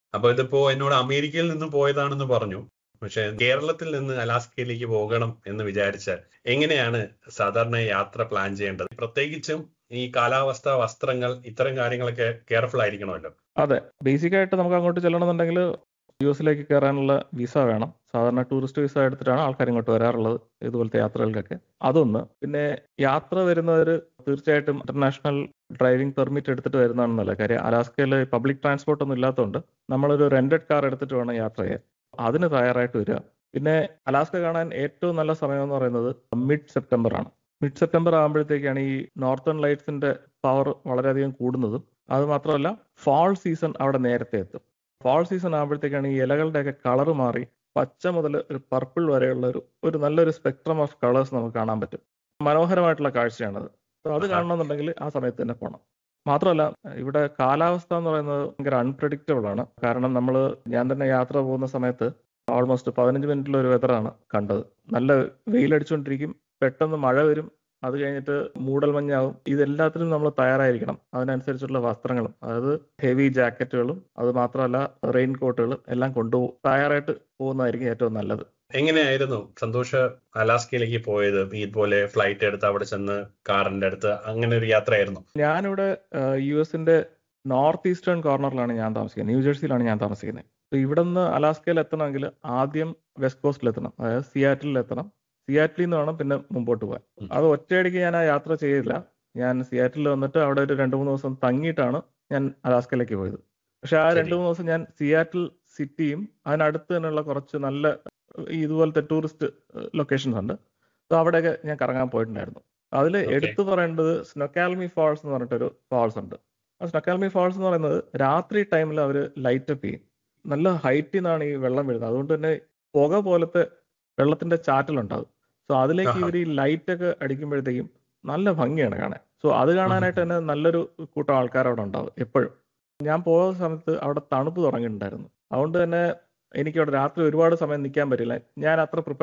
അപ്പൊ ഇതിപ്പോ എന്നോട് അമേരിക്കയിൽ നിന്ന് പോയതാണെന്ന് പറഞ്ഞു. പക്ഷെ കേരളത്തിൽ നിന്ന് അലാസ്കയിലേക്ക് പോകണം എന്ന് വിചാരിച്ചാൽ എങ്ങനെയാണ് സാധാരണ യാത്ര പ്ലാൻ ചെയ്യേണ്ടത്? പ്രത്യേകിച്ചും ഈ കാലാവസ്ഥ, വസ്ത്രങ്ങൾ, ഇത്തരം കാര്യങ്ങളൊക്കെ കെയർഫുൾ ആയിരിക്കണമല്ലോ. അതെ, ബേസിക് ആയിട്ട് നമുക്ക് അങ്ങോട്ട് ചെല്ലണമെന്നുണ്ടെങ്കിൽ യുഎസിലേക്ക് കയറാനുള്ള വിസ വേണം. സാധാരണ ടൂറിസ്റ്റ് വിസ എടുത്തിട്ടാണ് ആൾക്കാർ ഇങ്ങോട്ട് വരാറുള്ളത് ഇതുപോലത്തെ യാത്രകൾക്കൊക്കെ. അതൊന്ന്. പിന്നെ യാത്ര വരുന്നവർ തീർച്ചയായിട്ടും ഇന്റർനാഷണൽ ഡ്രൈവിംഗ് പെർമിറ്റ് എടുത്തിട്ട് വരുന്നതാണെന്നല്ല കാര്യം. അലാസ്കയിൽ പബ്ലിക് ട്രാൻസ്പോർട്ട് ഒന്നും ഇല്ലാത്തതുകൊണ്ട് നമ്മളൊരു റെന്റഡ് കാർ എടുത്തിട്ട് വേണം യാത്ര ചെയ്യാൻ. അതിന് തയ്യാറായിട്ട് വരിക. പിന്നെ അലാസ്ക കാണാൻ ഏറ്റവും നല്ല സമയം എന്ന് പറയുന്നത് മിഡ് സെപ്റ്റംബർ ആണ്. മിഡ് സെപ്റ്റംബർ ആകുമ്പോഴത്തേക്കാണ് ഈ നോർത്തേൺ ലൈറ്റ്സിന്റെ പവർ വളരെയധികം കൂടുന്നതും. അത് മാത്രമല്ല, ഫാൾ സീസൺ അവിടെ നേരത്തെ എത്തും. ഫാൾ സീസൺ ആകുമ്പോഴത്തേക്കാണ് ഈ ഇലകളുടെയൊക്കെ കളർ മാറി പച്ച മുതൽ ഒരു പർപ്പിൾ വരെയുള്ള ഒരു നല്ലൊരു സ്പെക്ട്രം ഓഫ് കളേഴ്സ് നമുക്ക് കാണാൻ പറ്റും. മനോഹരമായിട്ടുള്ള കാഴ്ചയാണത്. അപ്പോൾ അത് കാണണമെന്നുണ്ടെങ്കിൽ ആ സമയത്ത് തന്നെ പോകണം. മാത്രമല്ല, ഇവിടെ കാലാവസ്ഥ എന്ന് പറയുന്നത് ഭയങ്കര അൺപ്രഡിക്റ്റബിൾ ആണ്. കാരണം ഞാൻ തന്നെ യാത്ര പോകുന്ന സമയത്ത് ഓൾമോസ്റ്റ് 15 മിനിറ്റിലൊരു വെതറാണ് കണ്ടത്. നല്ല വെയിലടിച്ചുകൊണ്ടിരിക്കും, പെട്ടെന്ന് മഴ വരും, അത് കഴിഞ്ഞിട്ട് മൂടൽമഞ്ഞാവും. ഇതെല്ലാത്തിനും നമ്മൾ തയ്യാറായിരിക്കണം. അതിനനുസരിച്ചുള്ള വസ്ത്രങ്ങളും, അതായത് ഹെവി ജാക്കറ്റുകളും അത് മാത്രമല്ല റെയിൻ കോട്ടുകളും എല്ലാം തയ്യാറായിട്ട് പോകുന്നതായിരിക്കും ഏറ്റവും നല്ലത്. എങ്ങനെയായിരുന്നു സന്തോഷ് അലാസ്കയിലേക്ക് പോയത്? ഇതുപോലെ ഫ്ലൈറ്റ് എടുത്ത് അവിടെ ചെന്ന് കാറിന്റെ അടുത്ത് അങ്ങനെ ഒരു യാത്രയായിരുന്നു? ഞാനിവിടെ യുഎസിന്റെ നോർത്ത് ഈസ്റ്റേൺ കോർണറിലാണ് ഞാൻ താമസിക്കുന്നത്. ന്യൂജേഴ്സിയിലാണ് ഞാൻ താമസിക്കുന്നത്. ഇവിടെ നിന്ന് അലാസ്കയിൽ എത്തണമെങ്കിൽ ആദ്യം വെസ്റ്റ് കോസ്റ്റിൽ എത്തണം, അതായത് സിയാറ്റിലിൽ എത്തണം. സിയാറ്റിൽ നിന്ന് വേണം പിന്നെ മുമ്പോട്ട് പോകാൻ. അത് ഒറ്റയടിക്ക് ഞാൻ ആ യാത്ര ചെയ്തില്ല. ഞാൻ സിയാറ്റിൽ വന്നിട്ട് അവിടെ ഒരു 2-3 ദിവസം തങ്ങിയിട്ടാണ് ഞാൻ അലാസ്കയിലേക്ക് പോയത്. പക്ഷെ ആ 2-3 ദിവസം ഞാൻ സിയാറ്റിൽ സിറ്റിയും അതിനടുത്ത് തന്നെയുള്ള കുറച്ച് നല്ല ഇതുപോലത്തെ ടൂറിസ്റ്റ് ലൊക്കേഷൻസ് ഉണ്ട്. അപ്പോൾ അവിടെയൊക്കെ ഞാൻ കറങ്ങാൻ പോയിട്ടുണ്ടായിരുന്നു. അതിൽ എടുത്തു പറയേണ്ടത് സ്നൊക്കാൽമി ഫാൾസ് എന്ന് പറഞ്ഞിട്ടൊരു ഫാൾസ് ഉണ്ട്. ആ സ്നൊക്കാൽമി ഫാൾസ് എന്ന് പറയുന്നത് രാത്രി ടൈമിൽ അവർ ലൈറ്റ് അപ്പ് ചെയ്യും. നല്ല ഹൈറ്റിൽ നിന്നാണ് ഈ വെള്ളം വീഴുന്നത്. അതുകൊണ്ട് തന്നെ പുക പോലത്തെ വെള്ളത്തിന്റെ ചാറ്റലുണ്ടാകും. സോ അതിലേക്ക് ഇവർ ഈ ലൈറ്റ് ഒക്കെ അടിക്കുമ്പോഴത്തേക്കും നല്ല ഭംഗിയാണ് കാണാൻ. സോ അത് കാണാനായിട്ട് തന്നെ നല്ലൊരു കൂട്ടം ആൾക്കാർ അവിടെ ഉണ്ടാവും എപ്പോഴും. ഞാൻ പോയ സമയത്ത് അവിടെ തണുപ്പ് തുടങ്ങിയിട്ടുണ്ടായിരുന്നു. അതുകൊണ്ട് തന്നെ എനിക്ക് അവിടെ രാത്രി ഒരുപാട് സമയം നിൽക്കാൻ പറ്റില്ല. ഞാൻ അത്ര